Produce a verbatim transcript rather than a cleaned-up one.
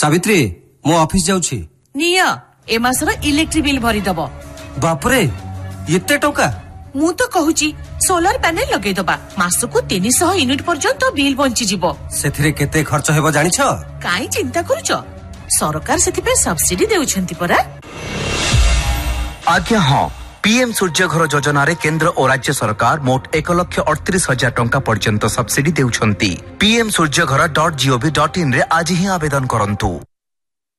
सावित्री मो ऑफिस जाउछि निय ए मासर electric bill भरी दब बापरे एते टका मु तो कहूची सोलर पैनल लगे दबा मासको तीन सौ यूनिट पर्यंत बिल बंची जिवो सेथिरे केते खर्च हेबो जानिछ काई चिंता करूछ सरकार सेति पे सब्सिडी देउछंती परा आज्ञा हां पीएम सूर्य घर योजना रे केंद्र और राज्य सरकार मोट एक लक्ष अड़तीस हजार टंका पर्यंत सब्सिडी देउछंती पीएम सूर्य घर डॉट जीओवी डॉट इन रे आज ही आवेदन करंतु।